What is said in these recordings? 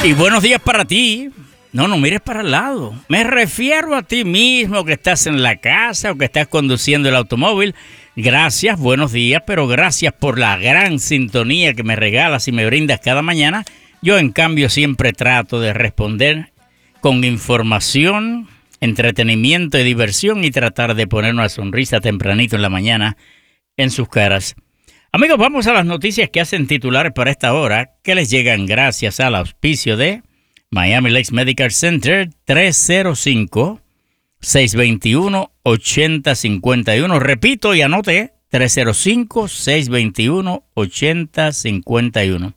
Y buenos días para ti. No mires para el lado. Me refiero a ti mismo que estás en la casa o que estás conduciendo el automóvil. Gracias, buenos días, pero gracias por la gran sintonía que me regalas y me brindas cada mañana. Yo, en cambio, siempre trato de responder con información, entretenimiento y diversión y tratar de poner una sonrisa tempranito en la mañana en sus caras. Amigos, vamos a las noticias que hacen titulares para esta hora, que les llegan gracias al auspicio de Miami Lakes Medical Center, 305-621-8051. Repito y anote, 305-621-8051.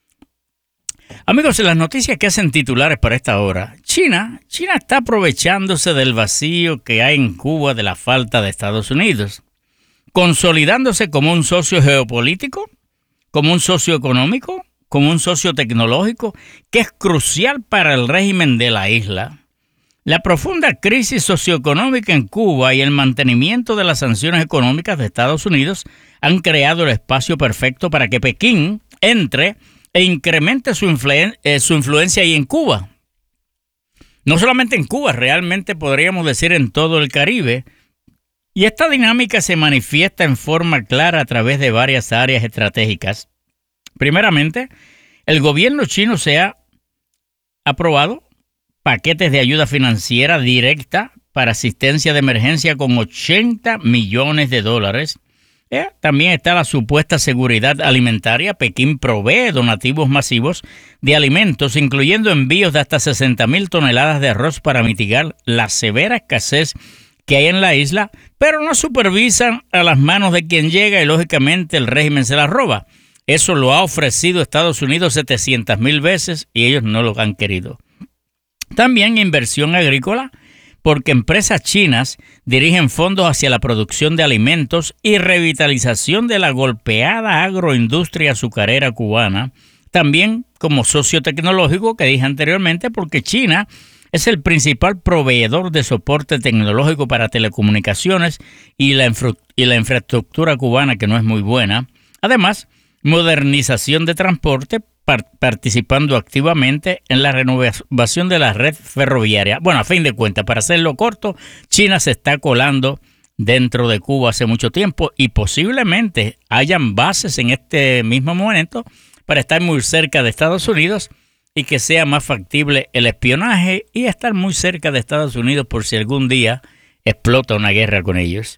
Amigos, en las noticias que hacen titulares para esta hora, China está aprovechándose del vacío que hay en Cuba de la falta de Estados Unidos, consolidándose como un socio geopolítico, como un socio económico, como un socio tecnológico, que es crucial para el régimen de la isla. La profunda crisis socioeconómica en Cuba y el mantenimiento de las sanciones económicas de Estados Unidos han creado el espacio perfecto para que Pekín entre e incremente su influencia ahí en Cuba. No solamente en Cuba, realmente podríamos decir en todo el Caribe. Y esta dinámica se manifiesta en forma clara a través de varias áreas estratégicas. Primeramente, el gobierno chino se ha aprobado paquetes de ayuda financiera directa para asistencia de emergencia con $80 millones. También está la supuesta seguridad alimentaria. Pekín provee donativos masivos de alimentos, incluyendo envíos de hasta 60,000 toneladas de arroz para mitigar la severa escasez que hay en la isla, pero no supervisan a las manos de quien llega y lógicamente el régimen se la roba. Eso lo ha ofrecido Estados Unidos 700,000 veces y ellos no lo han querido. También inversión agrícola, porque empresas chinas dirigen fondos hacia la producción de alimentos y revitalización de la golpeada agroindustria azucarera cubana. También como socio tecnológico, que dije anteriormente, porque China es el principal proveedor de soporte tecnológico para telecomunicaciones y la infraestructura cubana, que no es muy buena. Además, modernización de transporte, participando activamente en la renovación de la red ferroviaria. Bueno, a fin de cuentas, para hacerlo corto, China se está colando dentro de Cuba hace mucho tiempo y posiblemente hayan bases en este mismo momento para estar muy cerca de Estados Unidos y que sea más factible el espionaje y estar muy cerca de Estados Unidos por si algún día explota una guerra con ellos.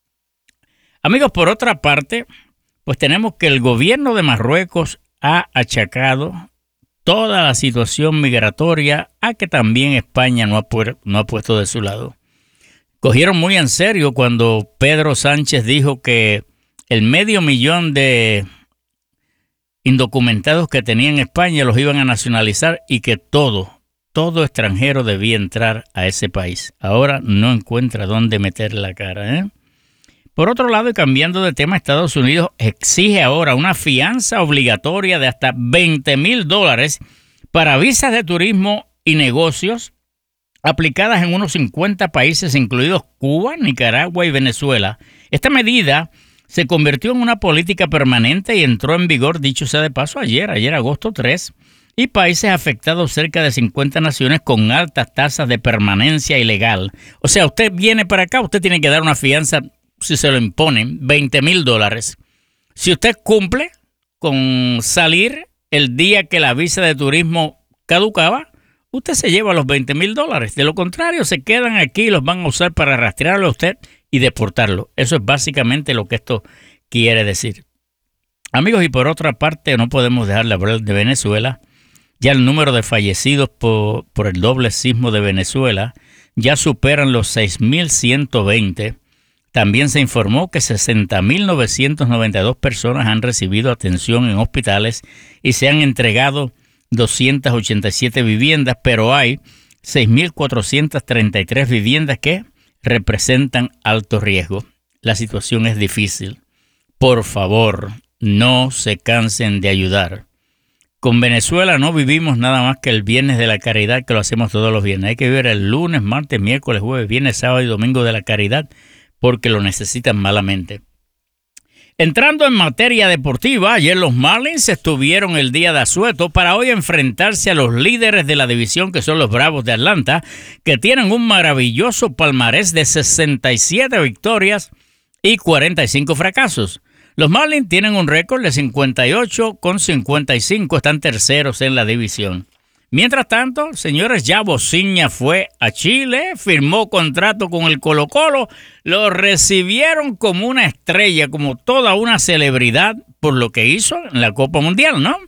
Amigos, por otra parte, pues tenemos que el gobierno de Marruecos ha achacado toda la situación migratoria a que también España no ha puesto de su lado. Cogieron muy en serio cuando Pedro Sánchez dijo que el 500,000 de indocumentados que tenía en España los iban a nacionalizar y que todo extranjero debía entrar a ese país. Ahora no encuentra dónde meter la cara, Por otro lado, y cambiando de tema, Estados Unidos exige ahora una fianza obligatoria de hasta $20,000 para visas de turismo y negocios aplicadas en unos 50 países, incluidos Cuba, Nicaragua y Venezuela. Esta medida se convirtió en una política permanente y entró en vigor, dicho sea de paso, ayer agosto 3, y países afectados, cerca de 50 naciones con altas tasas de permanencia ilegal. O sea, usted viene para acá, usted tiene que dar una fianza, si se lo imponen, $20,000. Si usted cumple con salir el día que la visa de turismo caducaba, usted se lleva los $20,000. De lo contrario, se quedan aquí y los van a usar para rastrearlo a usted y deportarlo. Eso es básicamente lo que esto quiere decir. Amigos, y por otra parte, no podemos dejar de hablar de Venezuela. Ya el número de fallecidos por el doble sismo de Venezuela ya superan los 6,120. También se informó que 60,992 personas han recibido atención en hospitales y se han entregado 287 viviendas, pero hay 6,433 viviendas que representan alto riesgo. La situación es difícil. Por favor, no se cansen de ayudar. Con Venezuela no vivimos nada más que el Viernes de la Caridad, que lo hacemos todos los viernes. Hay que vivir el lunes, martes, miércoles, jueves, viernes, sábado y domingo de la caridad, porque lo necesitan malamente. Entrando en materia deportiva, ayer los Marlins estuvieron el día de asueto para hoy enfrentarse a los líderes de la división, que son los Bravos de Atlanta, que tienen un maravilloso palmarés de 67 victorias y 45 fracasos. Los Marlins tienen un récord de 58-55, están terceros en la división. Mientras tanto, señores, ya Bociña fue a Chile, firmó contrato con el Colo-Colo, lo recibieron como una estrella, como toda una celebridad por lo que hizo en la Copa Mundial, ¿no?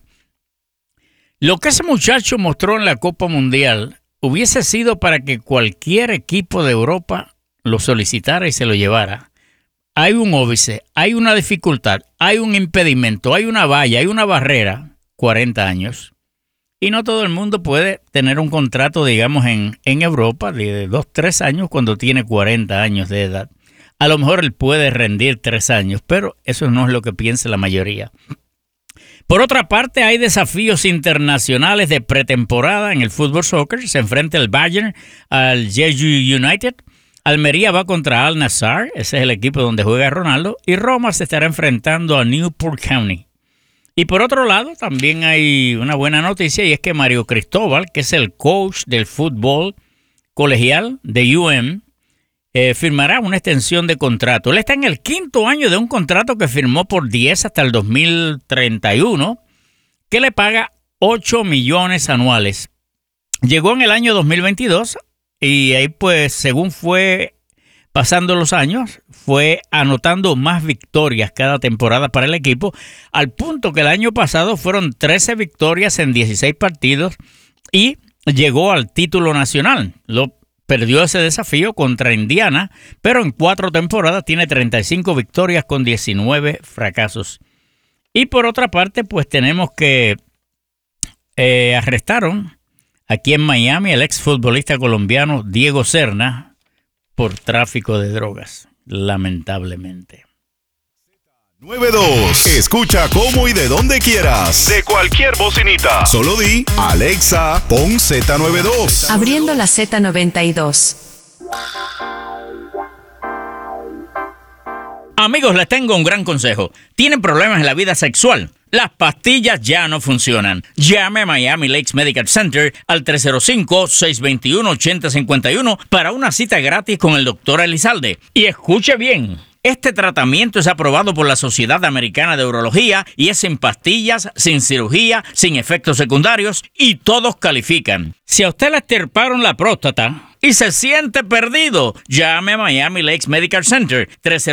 Lo que ese muchacho mostró en la Copa Mundial hubiese sido para que cualquier equipo de Europa lo solicitara y se lo llevara. Hay un óbice, hay una dificultad, hay un impedimento, hay una valla, hay una barrera, 40 años. Y no todo el mundo puede tener un contrato, digamos, en Europa de 2-3 años cuando tiene 40 años de edad. A lo mejor él puede rendir 3 años, pero eso no es lo que piensa la mayoría. Por otra parte, hay desafíos internacionales de pretemporada en el fútbol soccer. Se enfrenta el Bayern al Jeju United. Almería va contra Al Nassr, ese es el equipo donde juega Ronaldo. Y Roma se estará enfrentando a Newport County. Y por otro lado, también hay una buena noticia, y es que Mario Cristóbal, que es el coach del fútbol colegial de UM, firmará una extensión de contrato. Él está en el 5º año de un contrato que firmó por 10 hasta el 2031, que le paga 8 millones anuales. Llegó en el año 2022 y ahí, pues, según fue pasando los años, fue anotando más victorias cada temporada para el equipo, al punto que el año pasado fueron 13 victorias en 16 partidos y llegó al título nacional. Perdió ese desafío contra Indiana, pero en 4 temporadas tiene 35 victorias con 19 fracasos. Y por otra parte, pues tenemos que arrestaron aquí en Miami al exfutbolista colombiano Diego Serna por tráfico de drogas, lamentablemente. 92. Escucha cómo y de donde quieras. De cualquier bocinita. Solo di, Alexa, pon Z92. Abriendo la Z92. Amigos, les tengo un gran consejo. ¿Tienen problemas en la vida sexual? Las pastillas ya no funcionan. Llame a Miami Lakes Medical Center al 305-621-8051 para una cita gratis con el doctor Elizalde. Y escuche bien. Este tratamiento es aprobado por la Sociedad Americana de Urología y es sin pastillas, sin cirugía, sin efectos secundarios y todos califican. Si a usted le extirparon la próstata y se siente perdido, llame a Miami Lakes Medical Center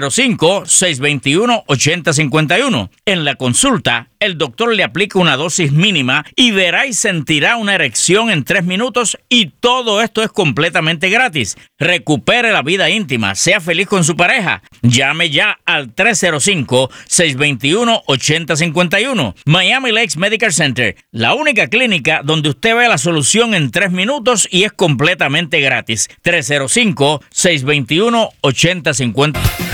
305-621-8051. En la consulta, el doctor le aplica una dosis mínima y verá y sentirá una erección en 3 minutos y todo esto es completamente gratis. Recupere la vida íntima, sea feliz con su pareja. Llame ya al 305-621-8051. Miami Lakes Medical Center, la única clínica donde usted ve la solución en 3 minutos y es completamente gratis. 305-621-8050.